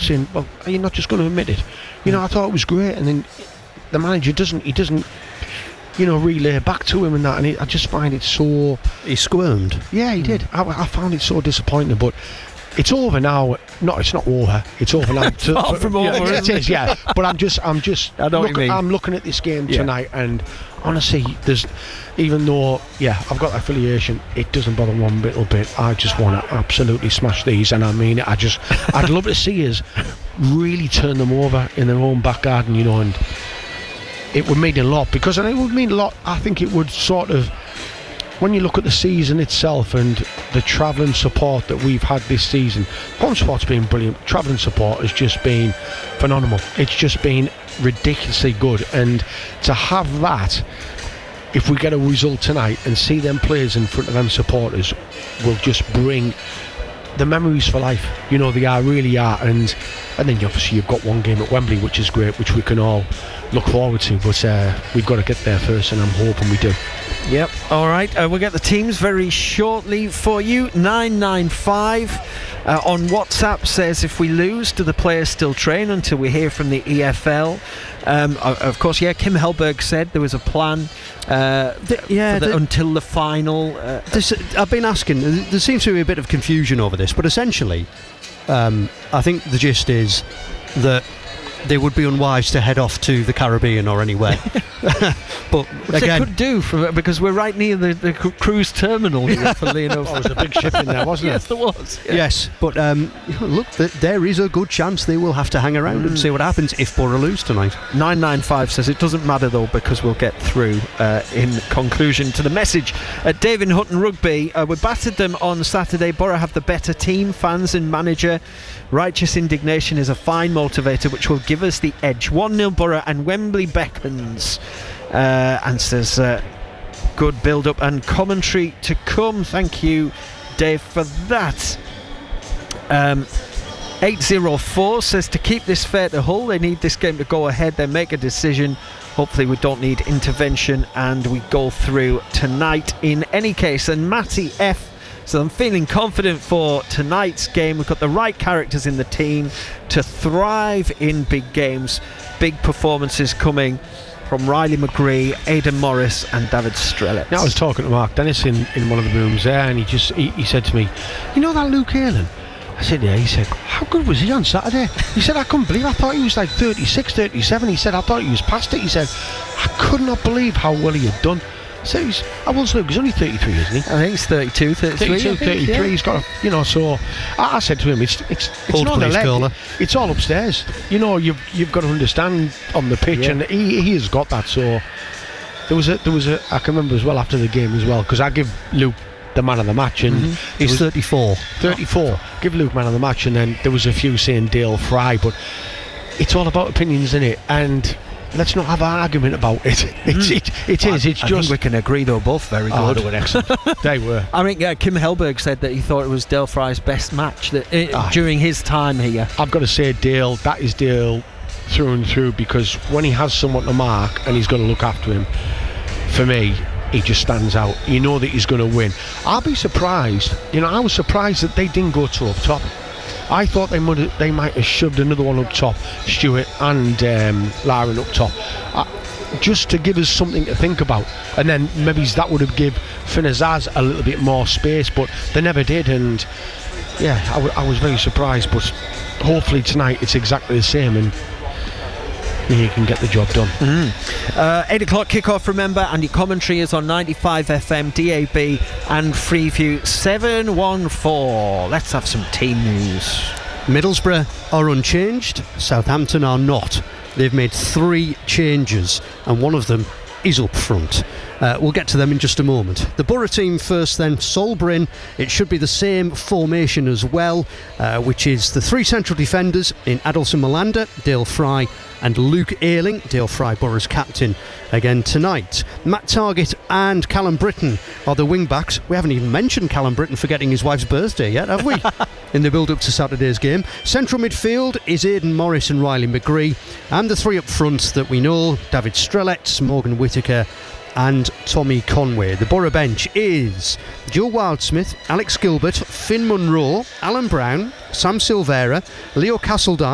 saying, well, are you not just going to admit it? You know, I thought it was great, and then the manager doesn't, you know, relay back to him and that, and I just find it so... He squirmed. Yeah, he did. I found it so disappointing, but it's over now. No, it's not over. It's over now. Far from over. It is, yeah. But I'm just. I know what you mean. I'm looking at this game tonight, and honestly, there's, even though I've got affiliation, it doesn't bother one little bit. I just want to absolutely smash these, and I mean it. I'd love to see us really turn them over in their own back garden, you know, and it would mean a lot, because it would mean a lot. I think it would sort of, when you look at the season itself and the travelling support that we've had this season, home support's been brilliant. Travelling support has just been phenomenal. It's just been ridiculously good, and to have that, if we get a result tonight and see them players in front of them supporters, will just bring the memories for life. You know, they really are, and then obviously you've got one game at Wembley, which is great, which we can all look forward to, but we've got to get there first, and I'm hoping we do. Yep. All right. We'll get the teams very shortly for you. 995 on WhatsApp says, if we lose, do the players still train until we hear from the EFL? Of course, Kim Hellberg said there was a plan until the final. I've been asking, there seems to be a bit of confusion over this, but essentially I think the gist is that they would be unwise to head off to the Caribbean or anywhere. But which again, they could do, because we're right near the cruise terminal here, funnily enough. There was a big ship in there, wasn't Yes, there was. Yeah. Yes, but look, there is a good chance they will have to hang around and see what happens if Borough lose tonight. 995 says it doesn't matter though, because we'll get through in conclusion to the message. David Hutton Rugby, we battered them on Saturday. Borough have the better team, fans and manager. Righteous indignation is a fine motivator which will give us the edge. 1-0 Borough, and Wembley beckons. And says good build up and commentary to come. Thank you, Dave, for that. 804 says, to keep this fair to Hull, they need this game to go ahead, then make a decision. Hopefully we don't need intervention and we go through tonight in any case. And Matty F, so I'm feeling confident for tonight's game. We've got the right characters in the team to thrive in big games. Big performances coming from Riley McGree, Aidan Morris and David Strelitz. Yeah, I was talking to Mark Dennis in one of the rooms there, and he said to me, you know that Luke Ayling? I said, yeah. He said, how good was he on Saturday? He said, I couldn't believe, I thought he was like 36, 37. He said, I thought he was past it. He said, I could not believe how well he had done. So how old's Luke? He's only 33, isn't he? I think he's 32, 33. 33. Yeah. He's got so I said to him, it's not the leg, it's all upstairs. You know, you've got to understand on the pitch, and he has got that. So there was a I can remember as well after the game as well, because I give Luke the man of the match, and he's 34. Give Luke man of the match, and then there was a few saying Dale Fry, but it's all about opinions, isn't it? And let's not have an argument about it. I think we can agree they were both very good. They were excellent. They were. I mean, Kim Hellberg said that he thought it was Dale Fry's best match during his time here. I've got to say, Dale, that is Dale through and through, because when he has someone to mark and he's got to look after him, for me, he just stands out. You know that he's going to win. I'll be surprised. You know, I was surprised that they didn't go to up top. I thought they might have shoved another one up top, Stuart and Laren up top, just to give us something to think about. And then maybe that would have given Finn Azaz a little bit more space, but they never did. And yeah, I was very surprised. But hopefully tonight it's exactly the same, and you can get the job done. 8 o'clock kickoff, remember, and your commentary is on 95 FM, DAB and Freeview 714. Let's have some team news. Middlesbrough are unchanged, Southampton are not. They've made 3 changes, and one of them is up front. We'll get to them in just a moment. The Borough team first then. Sol Bryn, it should be the same formation as well, which is the 3 central defenders in Adelson Malander, Dale Fry and Luke Ayling. Dale Fry, Borough's captain, again tonight. Matt Targett and Callum Britton are the wing backs. We haven't even mentioned Callum Britton forgetting his wife's birthday yet, have we? In the build up to Saturday's game. Central midfield is Aidan Morris and Riley McGree, and the 3 up front that we know, David Strelitz, Morgan Whittaker and Tommy Conway. The Borough bench is Joe Wildsmith, Alex Gilbert, Finn Munro, Alan Brown, Sam Silvera, Leo Castledine,